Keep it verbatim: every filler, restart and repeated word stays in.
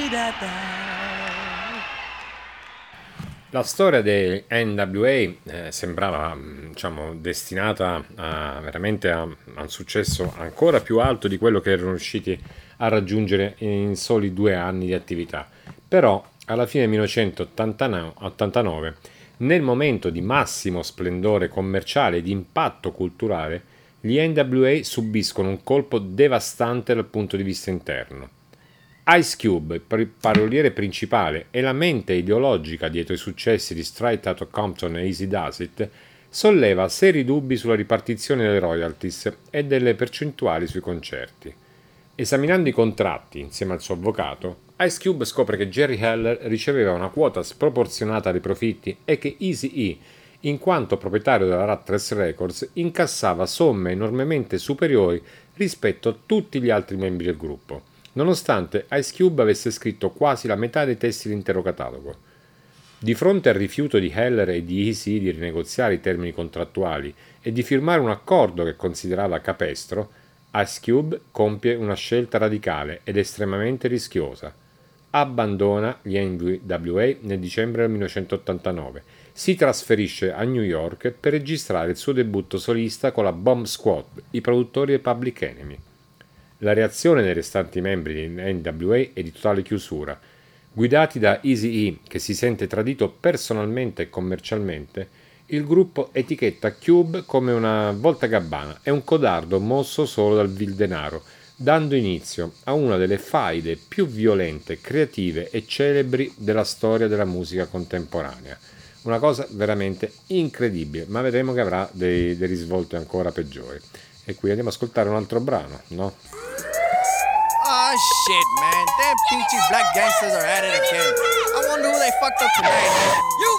La storia dei N W A eh, sembrava diciamo, destinata a, veramente a, a un successo ancora più alto di quello che erano riusciti a raggiungere in soli due anni di attività. Però alla fine del millenovecentottantanove, nel momento di massimo splendore commerciale e di impatto culturale, gli N W A subiscono un colpo devastante dal punto di vista interno. Ice Cube, il paroliere principale e la mente ideologica dietro i successi di Straight Outta Compton e Easy Does It, solleva seri dubbi sulla ripartizione delle royalties e delle percentuali sui concerti. Esaminando i contratti insieme al suo avvocato, Ice Cube scopre che Jerry Heller riceveva una quota sproporzionata dei profitti e che Eazy-E, in quanto proprietario della Rat Race Records, incassava somme enormemente superiori rispetto a tutti gli altri membri del gruppo, nonostante Ice Cube avesse scritto quasi la metà dei testi dell'intero catalogo. Di fronte al rifiuto di Heller e di Eazy di rinegoziare i termini contrattuali e di firmare un accordo che considerava capestro, Ice Cube compie una scelta radicale ed estremamente rischiosa. Abbandona gli N W A nel dicembre del millenovecentottantanove, si trasferisce a New York per registrare il suo debutto solista con la Bomb Squad, i produttori del Public Enemy. La reazione dei restanti membri di N W A è di totale chiusura. Guidati da Eazy-E, che si sente tradito personalmente e commercialmente, il gruppo etichetta Cube come una voltagabbana e un codardo mosso solo dal vil denaro, dando inizio a una delle faide più violente, creative e celebri della storia della musica contemporanea. Una cosa veramente incredibile, ma vedremo che avrà dei, dei risvolti ancora peggiori. E qui andiamo ad ascoltare un altro brano, no? Oh shit, man. Them peachy black gangsters are at it again. I wonder who they fucked up tonight, man. You